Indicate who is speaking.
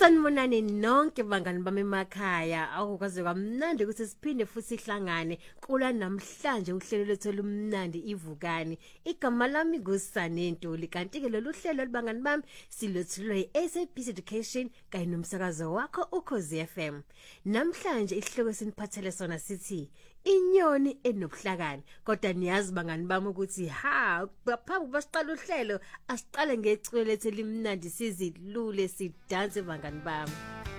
Speaker 1: Sanibonani nonke bangani bami emakhaya. Awukwazi kwamnandi ukuthi siphinde futhi sihlangane kula namhlanje uhlelo lethu lumnandi ivukani. Igama lami nguSane Ntuli kanti ke lolu hlelo libangani bami silethulwe SABC Education kanye nomsakazo wakho Ukhozi FM. Namhlanje isihloko siniphathele sona sithi inyoni enobuhlakani. Kodwa niyazi bangani bami ukuthi ngaphambi basiqala uhlelo asiqale ngeculo lethu limnandi sizilule sidanse bangani bami.